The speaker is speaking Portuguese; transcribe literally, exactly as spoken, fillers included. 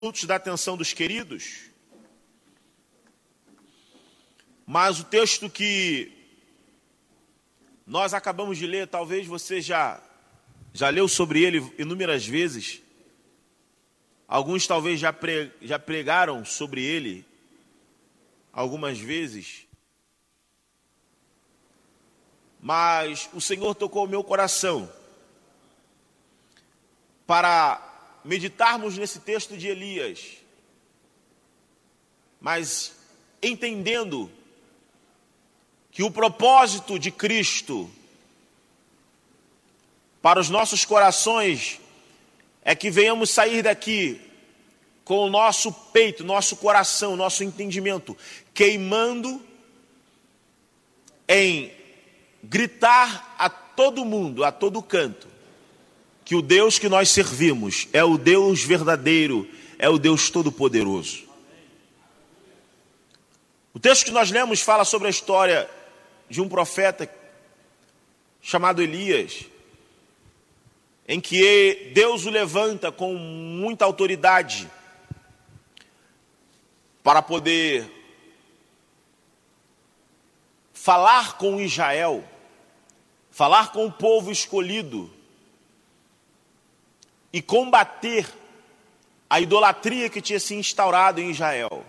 minutos da atenção dos queridos, mas o texto que nós acabamos de ler, talvez você já, já leu sobre ele inúmeras vezes, alguns talvez já, pre, já pregaram sobre ele algumas vezes, mas o Senhor tocou o meu coração para meditarmos nesse texto de Elias, mas entendendo que o propósito de Cristo para os nossos corações é que venhamos sair daqui com o nosso peito, nosso coração, nosso entendimento queimando em gritar a todo mundo, a todo canto, que o Deus que nós servimos é o Deus verdadeiro, é o Deus todo-poderoso. O texto que nós lemos fala sobre a história de um profeta chamado Elias, em que Deus o levanta com muita autoridade para poder falar com Israel, falar com o povo escolhido e combater a idolatria que tinha se instaurado em Israel.